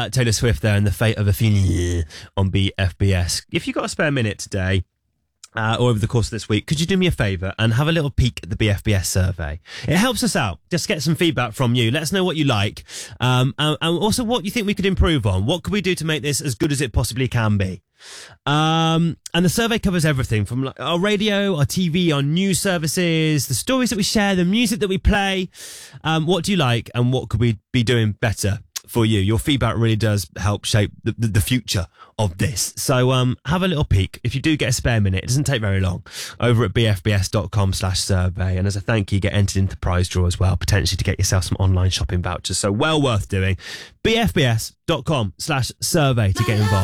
Taylor Swift there and The Fate of a Feeling on BFBS. If you've got a spare minute today, or over the course of this week, could you do me a favour and have a little peek at the BFBS survey? It helps us out. Just get some feedback from you. Let us know what you like, and also what you think we could improve on. What could we do to make this as good as it possibly can be? And the survey covers everything from like our radio, our TV, our news services, the stories that we share, the music that we play. What do you like and what could we be doing better for you? Your feedback really does help shape the future of this. So have a little peek. If you do get a spare minute, it doesn't take very long, over at bfbs.com/survey. And as a thank you, get entered into the prize draw as well, potentially to get yourself some online shopping vouchers. So well worth doing. bfbs.com/survey to get involved.